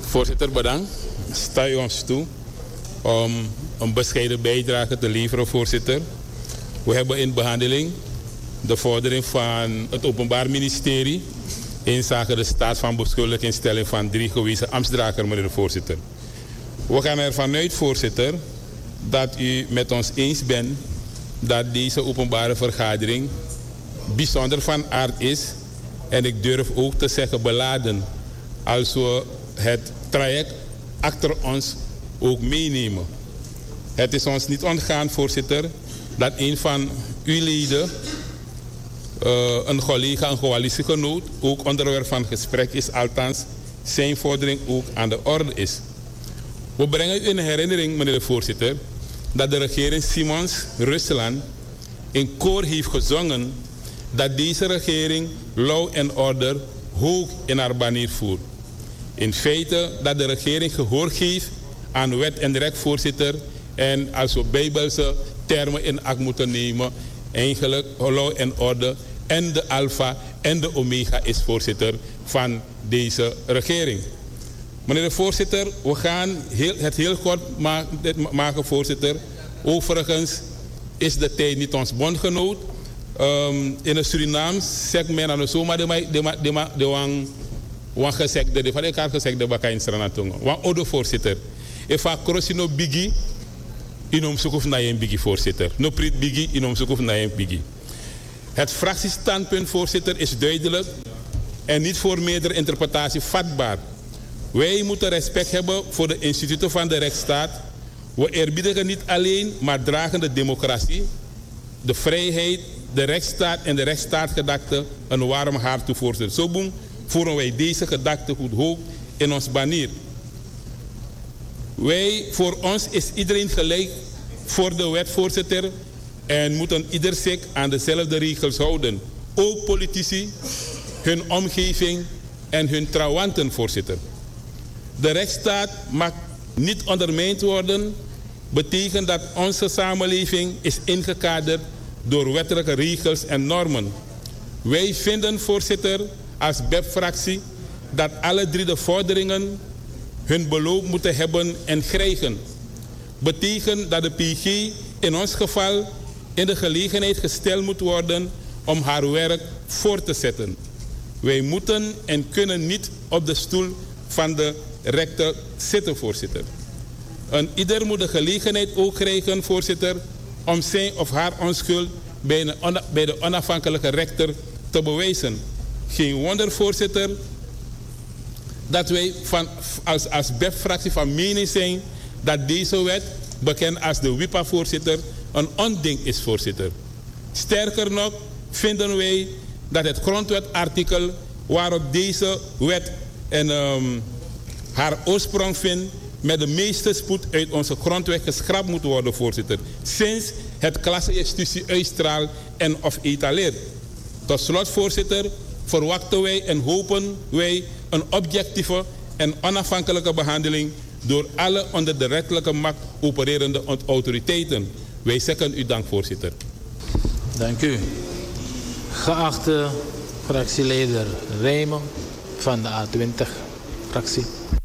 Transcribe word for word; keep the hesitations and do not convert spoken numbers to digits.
Voorzitter, bedankt. Sta u ons toe om een bescheiden bijdrage te leveren, voorzitter. We hebben in behandeling de vordering van het Openbaar Ministerie inzake de staat van beschuldigingstelling van drie gewezen ambtsdragers, meneer de voorzitter. We gaan ervan uit, voorzitter, dat u met ons eens bent dat deze openbare vergadering bijzonder van aard is en ik durf ook te zeggen beladen als we het traject achter ons ook meenemen. Het is ons niet ontgaan, voorzitter, dat een van uw leden, uh, een collega, een coalitiegenoot, ook onderwerp van gesprek is, althans zijn vordering ook aan de orde is. We brengen u in herinnering, meneer de voorzitter, dat de regering Simons Rusland in koor heeft gezongen dat deze regering law en order hoog in haar banier voert. In feite dat de regering gehoor geeft aan wet en recht, voorzitter, en als we bijbelse termen in acht moeten nemen, eigenlijk law en order en de alfa en de omega is, voorzitter, van deze regering. Meneer de voorzitter, we gaan heel, het heel kort ma maken, voorzitter. Overigens is de tijd niet ons bondgenoot. Um, in het Surinaam zegt men aan de zomaar de de de wang wang gezegd de van elkaar gezegd de bakain stranatung. Wang odo, voorzitter. If a crossino bigi inom sukuf na een bigi, voorzitter. No prit bigi inom sukuf na een bigi. Het fractiestandpunt, voorzitter, is duidelijk en niet voor meerdere interpretatie vatbaar. Wij moeten respect hebben voor de instituten van de rechtsstaat. We eerbiedigen niet alleen, maar dragen de democratie, de vrijheid, de rechtsstaat en de rechtsstaatgedachte een warm hart toe, voorzitter. Zo voeren wij deze gedachte goed hoog in ons banier. Wij, voor ons is iedereen gelijk voor de wet, voorzitter, en moeten ieder zich aan dezelfde regels houden. Ook politici, hun omgeving en hun trawanten, voorzitter. De rechtsstaat mag niet ondermijnd worden, betekent dat onze samenleving is ingekaderd door wettelijke regels en normen. Wij vinden, voorzitter, als B E P-fractie dat alle drie de vorderingen hun beloop moeten hebben en krijgen. Betekent dat de P G in ons geval in de gelegenheid gesteld moet worden om haar werk voor te zetten. Wij moeten en kunnen niet op de stoel van de rechter zitten, voorzitter. En ieder moet de gelegenheid ook krijgen, voorzitter, om zijn of haar onschuld bij, een, bij de onafhankelijke rechter te bewijzen. Geen wonder, voorzitter, dat wij van, als, als B E P-fractie van mening zijn dat deze wet, bekend als de W I P A, voorzitter, een onding is, voorzitter. Sterker nog vinden wij dat het grondwetartikel waarop deze wet en um, haar oorsprong vindt met de meeste spoed uit onze grondwet geschrapt moet worden, voorzitter. Sinds het klasse-justitie uitstraalt en of etaleert. Tot slot, voorzitter, verwachten wij en hopen wij een objectieve en onafhankelijke behandeling door alle onder de rechtelijke macht opererende autoriteiten. Wij zeggen u dank, voorzitter. Dank u. Geachte fractieleider Rijmen van de A twintig fractie.